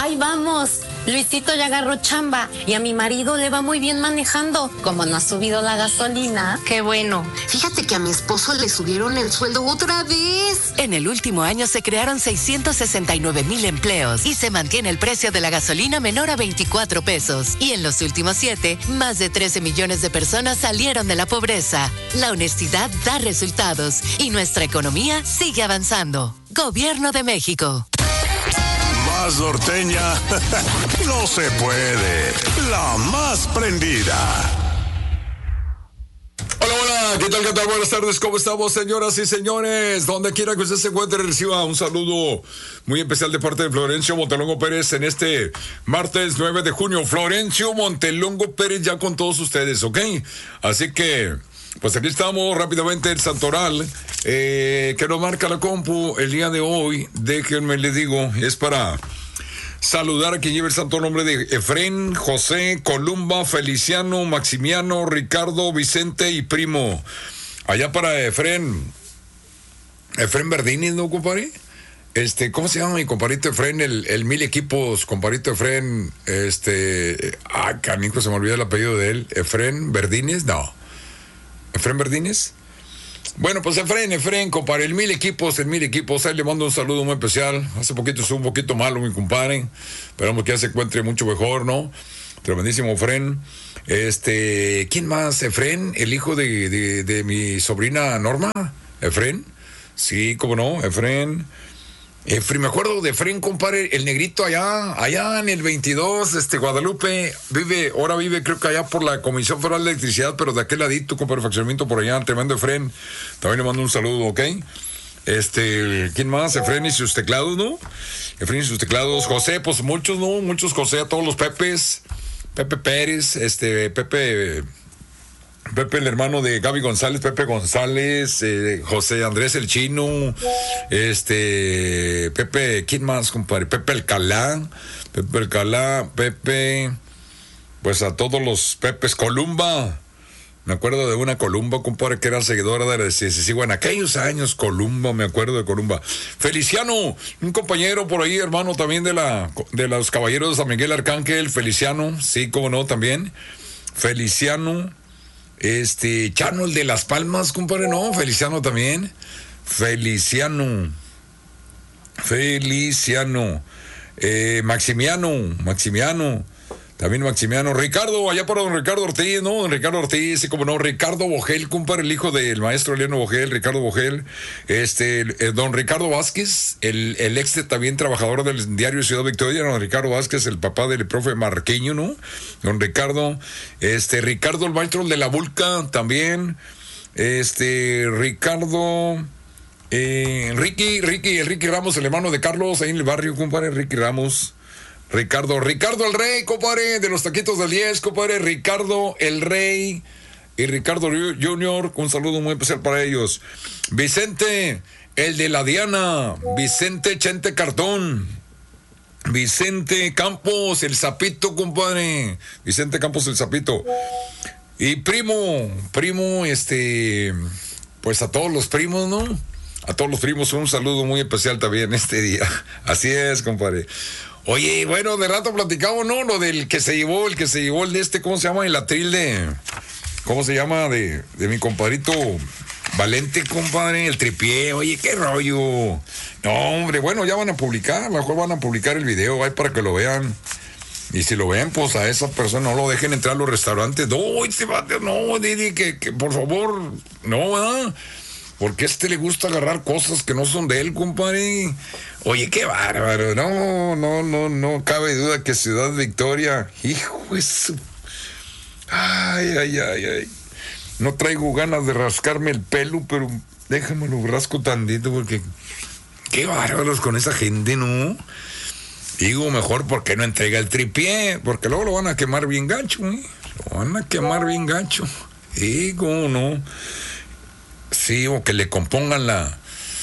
Ahí vamos. Luisito ya agarró chamba y a mi marido le va muy bien manejando. Como no ha subido la gasolina. Qué bueno. Fíjate que a mi esposo le subieron el sueldo otra vez. En el último año se crearon 669,000 empleos y se mantiene el precio de la gasolina menor a 24 pesos. Y en los últimos 7, más de 13 millones de personas salieron de la pobreza. La honestidad da resultados y nuestra economía sigue avanzando. Gobierno de México. Más norteña no se puede. La más prendida. Hola, hola, ¿qué tal? Buenas tardes, ¿cómo estamos, señoras y señores? Donde quiera que usted se encuentre, reciba un saludo muy especial de parte de Florencio Montelongo Pérez en este martes 9 de junio. Florencio Montelongo Pérez ya con todos ustedes, ¿ok? Así que, pues aquí estamos rápidamente el santoral que nos marca la compu el día de hoy. Déjenme le digo, es para saludar a quien lleva el santo nombre de Efrén, José, Columba, Feliciano, Maximiano, Ricardo, Vicente y Primo. Allá para Efrén Verdini, ¿no, compadre? ¿Cómo se llama mi compadrito Efrén? El 1000 equipos, compadrito Efrén, canijo, se me olvidó el apellido de él. Efrén Verdines, no. ¿Efrén Verdines? Bueno, pues Efrén, compadre, el 1000 equipos, ahí le mando un saludo muy especial. Hace poquito estuvo un poquito malo mi compadre, esperamos que ya se encuentre mucho mejor, ¿no? Tremendísimo Efrén. ¿Quién más? Efrén, el hijo de mi sobrina Norma, Efrén, sí, cómo no, Efrén, me acuerdo de Efrén, compadre, el negrito allá en el 22, Guadalupe, ahora vive creo que allá por la Comisión Federal de Electricidad, pero de aquel ladito, compadre, fraccionamiento por allá, tremendo Efrén, también le mando un saludo, ¿ok? ¿Quién más? Efrén y sus teclados, ¿no? Efrén y sus teclados, José, pues muchos, ¿no? Muchos José, a todos los Pepes, Pepe Pérez, Pepe, el hermano de Gaby González, Pepe González, José Andrés el Chino, Pepe, ¿quién más, compadre? Pepe Alcalá, Pepe, pues a todos los Pepes, Columba, me acuerdo de una Columba, compadre, que era seguidora de sigo en aquellos años, Columba, me acuerdo de Columba. Feliciano, un compañero por ahí, hermano, también de los Caballeros de San Miguel Arcángel, Feliciano, sí, cómo no, también, Feliciano. Chano, el de Las Palmas, compadre, no, Feliciano también. Feliciano. Maximiano. También Maximiano. Ricardo, allá para don Ricardo Ortiz, ¿no? Don Ricardo Ortiz, sí, como no. Ricardo Bogel, compadre, el hijo del maestro Eliano Bogel, Ricardo Bogel. Don Ricardo Vázquez, el ex también trabajador del diario Ciudad Victoria, don Ricardo Vázquez, el papá del profe Marqueño, ¿no? Don Ricardo. Ricardo, el maestro de la Vulca, también. Ricardo. Ricky Ramos, el hermano de Carlos, ahí en el barrio, compadre, Ricky Ramos. Ricardo el Rey, compadre, de los taquitos del 10, compadre, Ricardo el Rey y Ricardo Junior, un saludo muy especial para ellos. Vicente, el de la Diana, Vicente Chente Cartón, Vicente Campos, el Zapito, compadre, Vicente Campos, el Zapito. Y primo, pues a todos los primos, ¿no? A todos los primos un saludo muy especial también este día. Así es, compadre. Oye, bueno, de rato platicamos, ¿no? Lo del que se llevó el de ¿cómo se llama? El atril ¿cómo se llama? De mi compadrito Valente, compadre, el tripié. Oye, qué rollo. No, hombre, bueno, ya van a publicar, a lo mejor van a publicar el video ahí para que lo vean. Y si lo ven, pues a esa persona no lo dejen entrar a los restaurantes. No, Didi, que por favor, no, ¿verdad? Porque a le gusta agarrar cosas que no son de él, compadre. Oye, qué bárbaro. No cabe duda que Ciudad Victoria, hijo de su... Ay. No traigo ganas de rascarme el pelo, pero déjame lo rasco tantito porque... Qué bárbaros con esa gente, ¿no? Digo, mejor porque no entrega el tripié, porque luego lo van a quemar bien gacho, ¿eh? Lo van a quemar bien gacho. Digo, no... Sí, o que le compongan la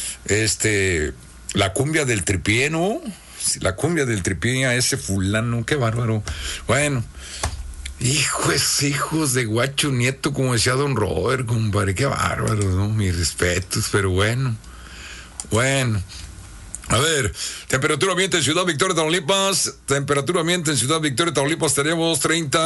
cumbia del tripié, ¿no? La cumbia del tripié a ese fulano, qué bárbaro. Bueno, hijos de guacho nieto, como decía don Robert, compadre, qué bárbaro, ¿no? Mis respetos, pero bueno. A ver, temperatura ambiente en Ciudad Victoria, Tamaulipas. Temperatura ambiente en Ciudad Victoria, Tamaulipas. Tenemos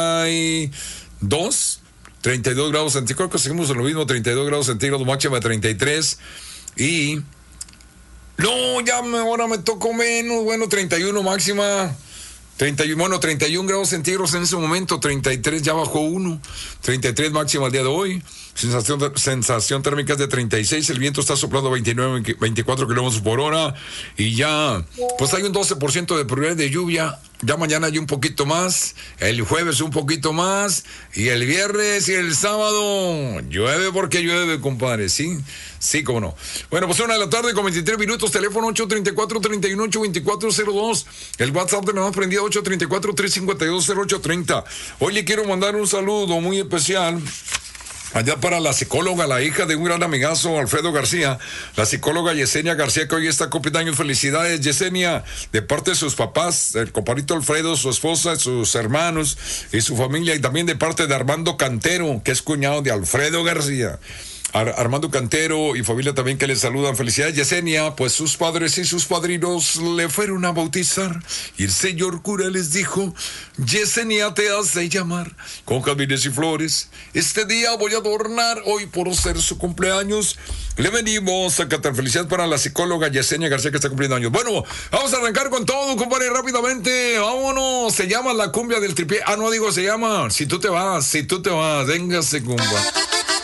32 grados centígrados. Conseguimos lo mismo, 32 grados centígrados, máxima de 33. Y... no, ahora me tocó menos. Bueno, 31 máxima. 31 grados centígrados en ese momento. 33 ya bajó 1. 33 máxima el día de hoy. Sensación térmica es de 36. El viento está soplando 29, 24 kilómetros por hora. Y ya, pues hay un 12% de probabilidad de lluvia. Ya mañana hay un poquito más. El jueves un poquito más. Y el viernes y el sábado llueve porque llueve, compadre. Sí, cómo no. Bueno, pues 1 de la tarde con 23 minutos. Teléfono 834-318-2402. El WhatsApp de Nada Más Prendida 834-352-0830. Hoy le quiero mandar un saludo muy especial allá para la psicóloga, la hija de un gran amigazo, Alfredo García, la psicóloga Yesenia García, que hoy está cumpliendo años. Felicidades, Yesenia, de parte de sus papás, el compadrito Alfredo, su esposa, sus hermanos y su familia, y también de parte de Armando Cantero, que es cuñado de Alfredo García. Armando Cantero y familia también que le saludan. Felicidades, Yesenia, pues sus padres y sus padrinos le fueron a bautizar y el señor cura les dijo: Yesenia te hace llamar con jazmines y flores. Este día voy a adornar, hoy por ser su cumpleaños le venimos a cantar. Felicidades para la psicóloga Yesenia García, que está cumpliendo años. Bueno, vamos a arrancar con todo, compadre, rápidamente. Vámonos, se llama La Cumbia del Tripié. No digo se llama Si tú te vas, véngase, compa.